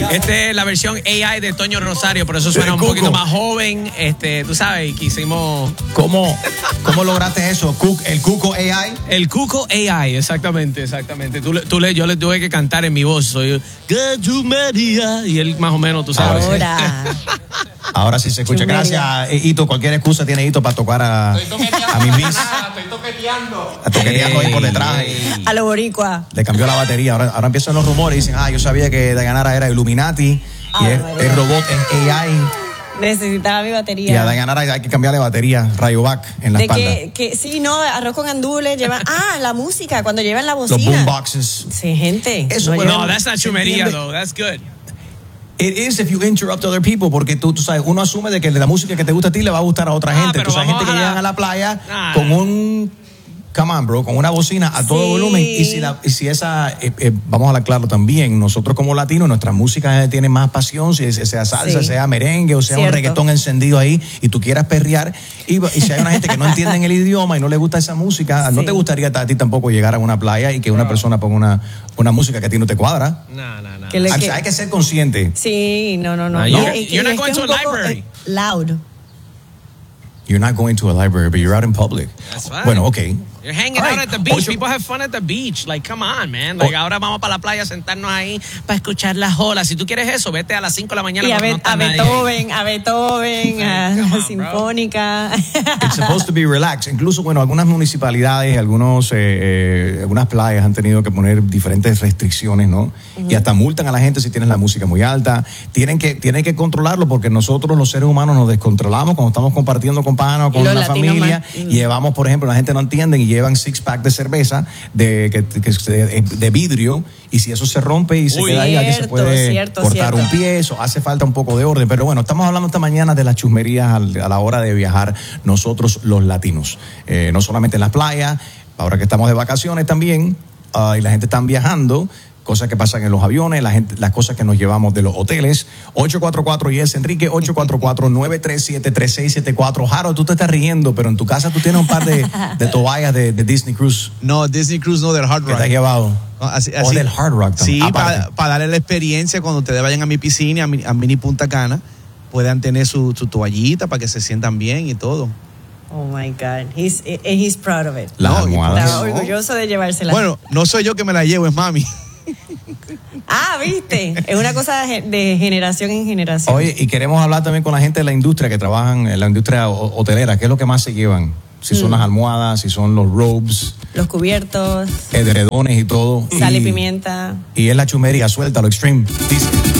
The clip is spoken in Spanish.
Esta es la versión AI de Toño Rosario, por eso suena un poquito más joven. Tú sabes, quisimos... ¿Cómo lograste eso? ¿El Cuco AI? El Cuco AI, exactamente. Yo le tuve que cantar en mi voz. Soy Jesús María. Y él más o menos, tú sabes. Ahora sí se escucha. Gracias, Hito. Cualquier excusa tiene Hito para tocar a mi bis. Estoy toqueteando. Toqueteando ahí por detrás. A lo boricua. Le cambió la batería. Ahora empiezan los rumores. Dicen, yo sabía que Dayanara era Illuminati. Y el robot es AI. Necesitaba mi batería. Y a Dayanara hay que cambiarle batería, Rayovac en la espalda. Sí, no, arroz con gandules, llevan... la música, cuando llevan la bocina. Los boomboxes. Sí, gente. Eso, no, that's not chumería, though. That's good. It is if you interrupt other people, porque tú sabes, uno asume de que la música que te gusta a ti le va a gustar a otra gente. Entonces hay gente que llegan a la playa con un... Come on, bro, con una bocina a todo volumen. Y si esa, vamos a hablarlo también, nosotros como latinos, nuestra música tiene más pasión, si sea salsa, sea merengue, o sea un reggaetón encendido ahí, y tú quieras perrear, y si hay una gente que no entiende el idioma y no le gusta esa música, ¿no te gustaría a ti tampoco llegar a una playa y que una persona ponga una música que a ti no te cuadra? No. Hay que ser consciente. Sí, no. You're not going to a library. Loud. You're not going to a library, but you're out in public. That's fine. Bueno, okay. You're hanging out at the beach. People have fun at the beach. Like, come on, man. Like, ahora vamos para la playa a sentarnos ahí para escuchar las olas. Si tú quieres eso, vete a las 5 de la mañana. Y a Beethoven, a la Sinfónica. It's supposed to be relaxed. Incluso, algunas municipalidades, algunas playas han tenido que poner diferentes restricciones, ¿no? Uh-huh. Y hasta multan a la gente si tienes la música muy alta. Tienen que controlarlo porque nosotros, los seres humanos, nos descontrolamos cuando estamos compartiendo con panas o con una familia. Llevamos, por ejemplo, la gente no entiende y llevan 6-pack de cerveza de vidrio, y si eso se rompe y se queda ahí, alguien se puede cortar un pie. Eso hace falta un poco de orden. Pero bueno, estamos hablando esta mañana de las chusmerías a la hora de viajar nosotros los latinos, no solamente en las playas, ahora que estamos de vacaciones también, y la gente está viajando, cosas que pasan en los aviones, las cosas que nos llevamos de los hoteles. 844 Yes Enrique, 844-937-3674. Harold, tú te estás riendo, pero en tu casa tú tienes un par de toallas de Disney Cruise. No, Disney Cruise no, del Hard Rock. ¿Qué te has llevado? No, así. O del Hard Rock también. Sí, para darle la experiencia cuando ustedes vayan a mi piscina, a Mini Punta Cana, puedan tener su toallita para que se sientan bien y todo. Oh my God, he's proud of it. Las almohadas. Está orgulloso de llevársela. Bueno, no soy yo que me la llevo, es mami. ¿Viste? Es una cosa de generación en generación. Oye, y queremos hablar también con la gente de la industria que trabajan en la industria hotelera. ¿Qué es lo que más se llevan? Si son las almohadas, si son los robes, los cubiertos, edredones y todo. Sal y pimienta. Y es la chumería, suelta, lo extreme. Dice.